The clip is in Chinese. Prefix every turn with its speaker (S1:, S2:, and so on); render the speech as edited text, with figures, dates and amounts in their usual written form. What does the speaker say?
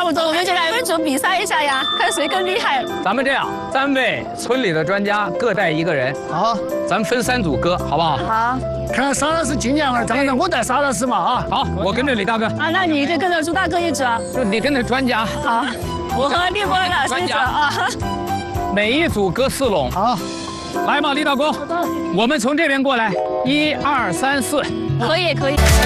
S1: 动作，我们就两个人组比赛一下呀，看谁更厉害。
S2: 咱们这样，3位村里的专家各带1个人，
S3: 好，
S2: 咱们分3组割，好不好？
S1: 好。
S3: 看沙老师尽量啊，咱我带沙老师嘛啊。
S2: 好，我跟着李大哥。
S1: 啊，那你就跟着朱大哥一组。
S2: 就你跟着专家。
S1: 好，我和立波老师一组啊。
S2: 每一组割4笼。
S3: 好，
S2: 来吧，李导工，我们从这边过来，1、2、3、4。
S1: 可以。